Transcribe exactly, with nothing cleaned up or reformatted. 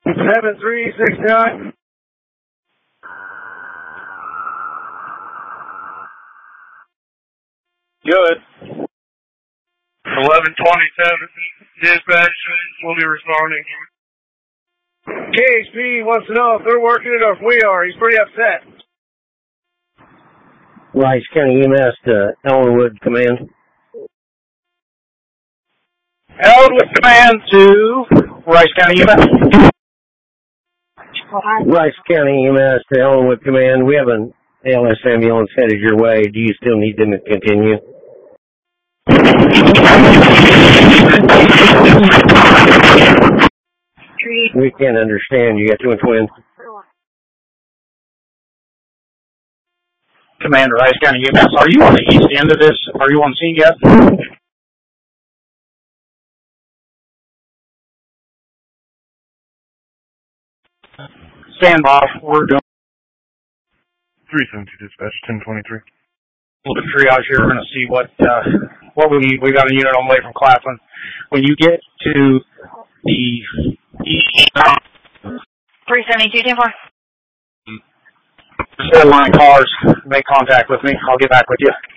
seven three six nine. Good. eleven twenty-seven. Dispatch will be responding. K H P wants to know if they're working it or if we are. He's pretty upset. Rice County E M S to Ellenwood Command. Ellenwood Command to Rice County E M S. Rice County E M S to Ellenwood Command. We have an A L S ambulance headed your way. Do you still need them to continue? We can't understand. You got two and twins. Commander, Rice County E M S. Are you on the east end of this? Are you on scene yet? Stand by. We're doing three seventy dispatch, ten twenty-three. A little bit of triage here. We're going to see what uh, what we need. We got a unit on the way from Claflin. When you get to the east, three seventy-two, ten four. Four line cars, make contact with me. I'll get back with you.